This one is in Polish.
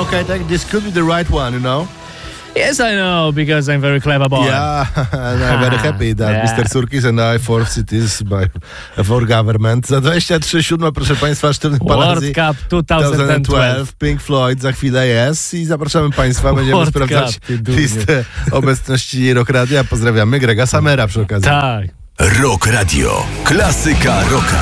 okay, this could be the right one, you know? Yes, I know, because I'm very clever boy. Yeah, and I'm very happy that Mr. Surkis and I forced this for government. Za 23:07, proszę Państwa, sztywnych Palarzi World Cup 2012. Pink Floyd za chwilę jest i zapraszamy Państwa, będziemy World sprawdzać Cup, listę obecności Rock Radia. Pozdrawiamy Grega Samera przy okazji. Tak. Rock Radio. Klasyka rocka.